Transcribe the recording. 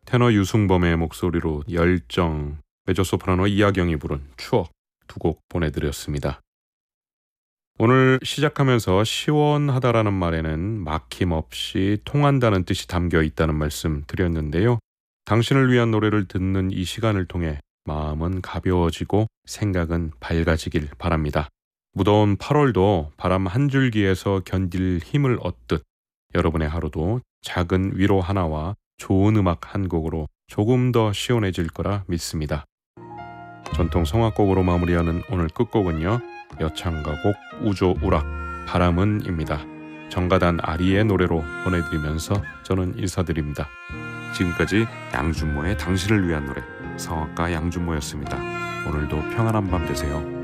테너 유승범의 목소리로 열정, 메조소프라노 이하경이 부른 추억 두 곡 보내드렸습니다. 오늘 시작하면서 시원하다라는 말에는 막힘없이 통한다는 뜻이 담겨 있다는 말씀 드렸는데요. 당신을 위한 노래를 듣는 이 시간을 통해 마음은 가벼워지고 생각은 밝아지길 바랍니다. 무더운 8월도 바람 한 줄기에서 견딜 힘을 얻듯 여러분의 하루도 작은 위로 하나와 좋은 음악 한 곡으로 조금 더 시원해질 거라 믿습니다. 전통 성악곡으로 마무리하는 오늘 끝곡은요. 여창가곡 우조우락 바람은입니다. 정가단 아리의 노래로 보내드리면서 저는 인사드립니다. 지금까지 양준모의 당신을 위한 노래 성악가 양준모였습니다. 오늘도 평안한 밤 되세요.